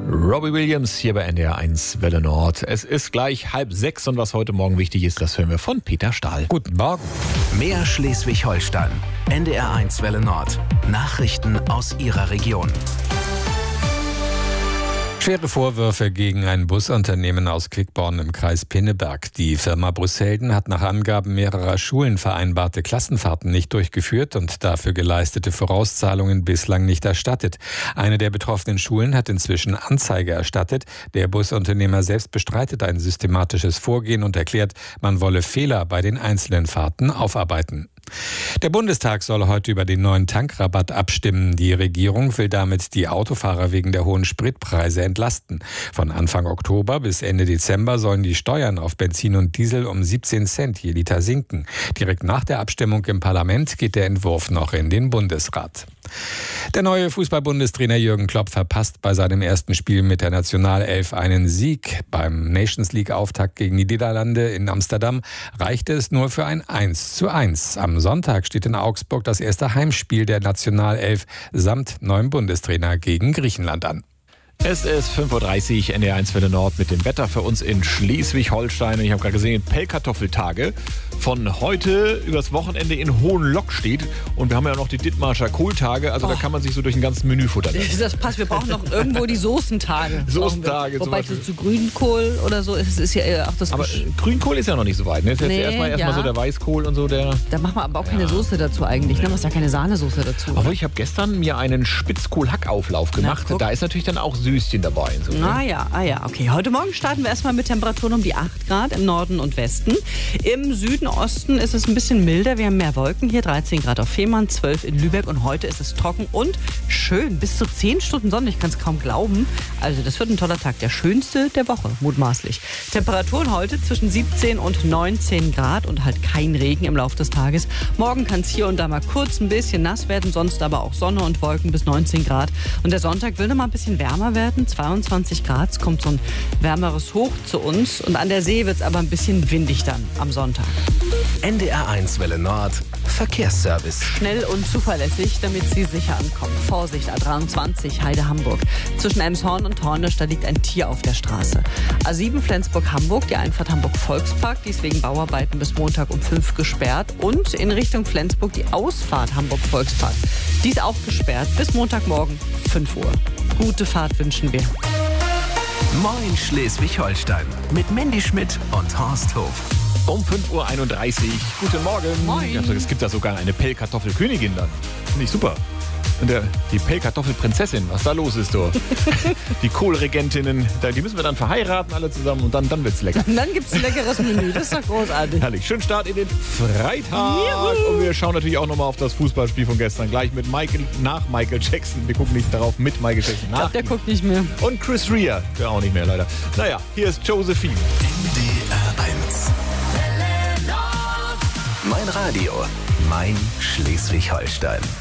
Robbie Williams hier bei NDR 1 Welle Nord. Es ist gleich 5:30 und was heute Morgen wichtig ist, das hören wir von Peter Stahl. Guten Morgen. Mehr Schleswig-Holstein. NDR 1 Welle Nord. Nachrichten aus Ihrer Region. Schwere Vorwürfe gegen ein Busunternehmen aus Quickborn im Kreis Pinneberg. Die Firma Brüsselden hat nach Angaben mehrerer Schulen vereinbarte Klassenfahrten nicht durchgeführt und dafür geleistete Vorauszahlungen bislang nicht erstattet. Eine der betroffenen Schulen hat inzwischen Anzeige erstattet. Der Busunternehmer selbst bestreitet ein systematisches Vorgehen und erklärt, man wolle Fehler bei den einzelnen Fahrten aufarbeiten. Der Bundestag soll heute über den neuen Tankrabatt abstimmen. Die Regierung will damit die Autofahrer wegen der hohen Spritpreise entlasten. Von Anfang Oktober bis Ende Dezember sollen die Steuern auf Benzin und Diesel um 17 Cent je Liter sinken. Direkt nach der Abstimmung im Parlament geht der Entwurf noch in den Bundesrat. Der neue Fußball-Bundestrainer Jürgen Klopp verpasst bei seinem ersten Spiel mit der Nationalelf einen Sieg. Beim Nations-League-Auftakt gegen die Niederlande in Amsterdam reichte es nur für ein 1:1. Am Sonntag steht in Augsburg das erste Heimspiel der Nationalelf samt neuem Bundestrainer gegen Griechenland an. Es ist 5:30 Uhr, NDR 1 Welle Nord mit dem Wetter für uns in Schleswig-Holstein. Und ich habe gerade gesehen, Pellkartoffeltage von heute übers Wochenende in Hohenlock steht. Und wir haben ja noch die Dithmarscher Kohltage. Also da kann man sich so durch ein ganzes Menü futtern. Das passt, wir brauchen noch irgendwo die Soßentage. Soßentage. Wobei so zu Grünkohl oder so ist ja eher auch das. Aber Grünkohl ist ja noch nicht so weit. Ne? Ist jetzt erstmal so der Weißkohl und so. Da machen wir aber auch keine Soße dazu eigentlich. Ne? Du machst ja keine Sahnesoße dazu. Aber ich habe gestern mir einen Spitzkohl-Hackauflauf gemacht. Da ist natürlich dann auch Süßchen dabei. So, ne? Ah ja, okay. Heute Morgen starten wir erstmal mit Temperaturen um die 8 Grad im Norden und Westen. Im Süden, Osten ist es ein bisschen milder. Wir haben mehr Wolken hier, 13 Grad auf Fehmarn, 12 in Lübeck. Und heute ist es trocken und schön. Bis zu 10 Stunden Sonne, ich kann es kaum glauben. Also das wird ein toller Tag. Der schönste der Woche, mutmaßlich. Temperaturen heute zwischen 17 und 19 Grad und halt kein Regen im Laufe des Tages. Morgen kann es hier und da mal kurz ein bisschen nass werden, sonst aber auch Sonne und Wolken bis 19 Grad. Und der Sonntag will noch mal ein bisschen wärmer werden, 22 Grad. Es kommt so ein wärmeres Hoch zu uns. Und an der See wird es aber ein bisschen windig dann am Sonntag. NDR 1 Welle Nord. Verkehrsservice. Schnell und zuverlässig, damit Sie sicher ankommen. Vorsicht, A23, Heide Hamburg. Zwischen Elmshorn und Hornisch, da liegt ein Tier auf der Straße. A7 Flensburg-Hamburg, die Einfahrt Hamburg-Volkspark, die ist wegen Bauarbeiten bis Montag um 5 gesperrt. Und in Richtung Flensburg die Ausfahrt Hamburg-Volkspark. Die ist auch gesperrt bis Montagmorgen 5 Uhr. Gute Fahrt wünschen wir. Moin Schleswig-Holstein. Mit Mandy Schmidt und Horst Hof. Um 5:31 Uhr. Guten Morgen. Moin. Es gibt da sogar eine Pellkartoffelkönigin dann. Finde ich super. Und die Pellkartoffelprinzessin, was da los ist, du. Die Kohlregentinnen, die müssen wir dann verheiraten alle zusammen und dann wird's lecker. Und dann gibt's ein leckeres Menü, das ist doch großartig. Herrlich, schönen Start in den Freitag. Juhu. Und wir schauen natürlich auch nochmal auf das Fußballspiel von gestern. Gleich mit nach Michael Jackson. Wir gucken nicht darauf, mit Michael Jackson nach. Der guckt nicht mehr. Und Chris Rea, der auch nicht mehr leider. Naja, hier ist Josephine. NDR 1. Mein Radio, mein Schleswig-Holstein.